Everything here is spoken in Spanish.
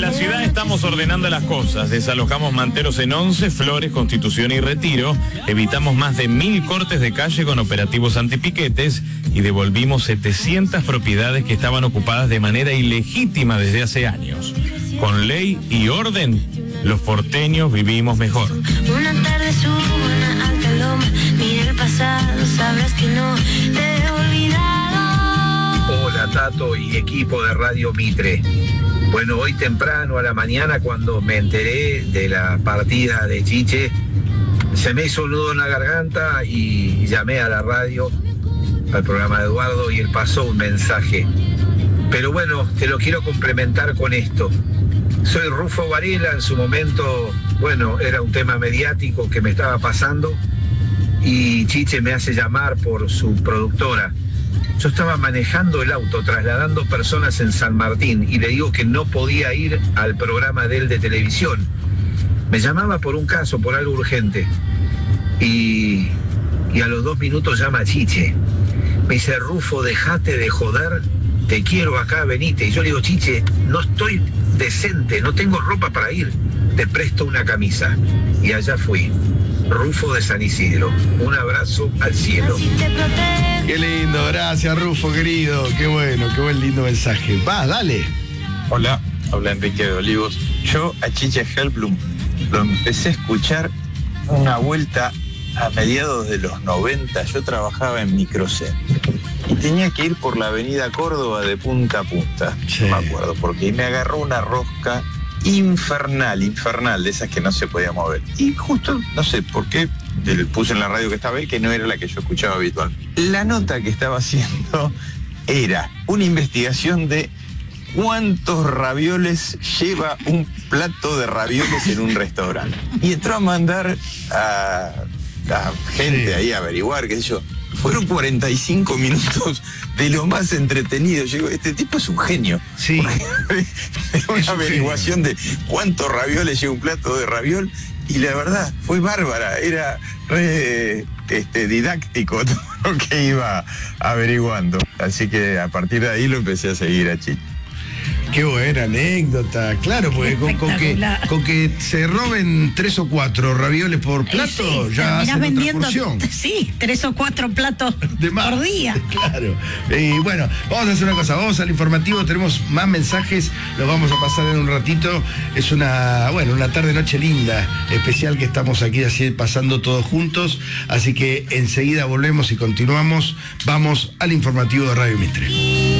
En la ciudad estamos ordenando las cosas. Desalojamos Manteros en 11, Flores, Constitución y Retiro. Evitamos más de 1000 cortes de calle con operativos antipiquetes y devolvimos 700 propiedades que estaban ocupadas de manera ilegítima desde hace años. Con ley y orden, los porteños vivimos mejor. Una tarde subo una alta loma, mira el pasado, sabrás que no te he olvidado. Hola Tato y equipo de Radio Mitre. Bueno, hoy temprano a la mañana cuando me enteré de la partida de Chiche, se me hizo un nudo en la garganta y llamé a la radio, al programa de Eduardo, y él pasó un mensaje. Pero bueno, te lo quiero complementar con esto. Soy Rufo Varela, en su momento, bueno, era un tema mediático que me estaba pasando y Chiche me hace llamar por su productora. Yo estaba manejando el auto, trasladando personas en San Martín y le digo que no podía ir al programa de él de televisión. Me llamaba por un caso, por algo urgente. Y a los 2 minutos llama Chiche. Me dice, Rufo, dejate de joder, te quiero acá, venite. Y yo le digo, Chiche, no estoy decente, no tengo ropa para ir, te presto una camisa. Y allá fui. Rufo de San Isidro. Un abrazo al cielo. Qué lindo, gracias Rufo, querido. Qué bueno, qué buen lindo mensaje. Va, dale. Hola, habla Enrique de Olivos. Yo a Chiche Helblum lo empecé a escuchar una vuelta a mediados de los 90. Yo trabajaba en Microcentro y tenía que ir por la avenida Córdoba de punta a punta. Sí. No me acuerdo, porque me agarró una rosca infernal, de esas que no se podía mover. Y justo, no sé por qué, le puse en la radio que estaba él, que no era la que yo escuchaba habitual. La nota que estaba haciendo era una investigación de cuántos ravioles lleva un plato de ravioles en un restaurante. Y entró a mandar a gente ahí a averiguar, qué sé yo. Fueron 45 minutos de lo más entretenido. Yo digo, este tipo es un genio. Sí. Una averiguación de cuántos ravioles lleva un plato de raviol. Y la verdad, fue bárbara. Era re didáctico todo lo que iba averiguando. Así que a partir de ahí lo empecé a seguir a Chiche. Qué buena anécdota, claro, porque con que se roben 3 o 4 ravioles por plato, sí, ya hacen vendiendo, otra porción. Sí, 3 o 4 platos De más. por día. Claro. Y bueno, vamos a hacer una cosa, vamos al informativo, tenemos más mensajes, los vamos a pasar en un ratito. Es una tarde noche linda, especial que estamos aquí así pasando todos juntos, así que enseguida volvemos y continuamos. Vamos al informativo de Radio Mitre.